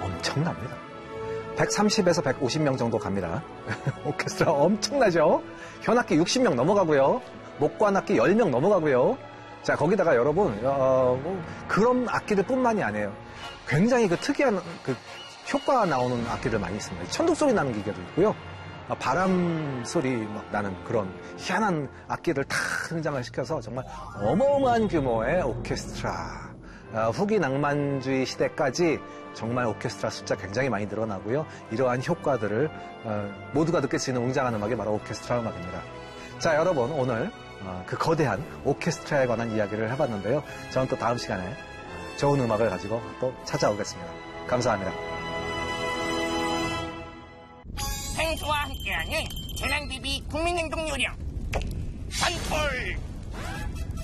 엄청납니다. 130에서 150명 정도 갑니다. 오케스트라 엄청나죠? 현악기 60명 넘어가고요. 목관악기 10명 넘어가고요. 자, 거기다가 여러분, 그런 악기들뿐만이 아니에요. 굉장히 그 특이한 그 효과 나오는 악기들 많이 있습니다. 천둥소리 나는 기계도 있고요. 바람 소리 막 나는 그런 희한한 악기들 다 등장을 시켜서 정말 어마어마한 규모의 오케스트라. 후기 낭만주의 시대까지 정말 오케스트라 숫자 굉장히 많이 늘어나고요. 이러한 효과들을 모두가 느낄 수 있는 웅장한 음악이 바로 오케스트라 음악입니다. 자, 여러분 오늘 그 거대한 오케스트라에 관한 이야기를 해봤는데요. 저는 또 다음 시간에 좋은 음악을 가지고 또 찾아오겠습니다. 감사합니다. 생수와 함께하는 재난대비 국민행동 요령. 산톨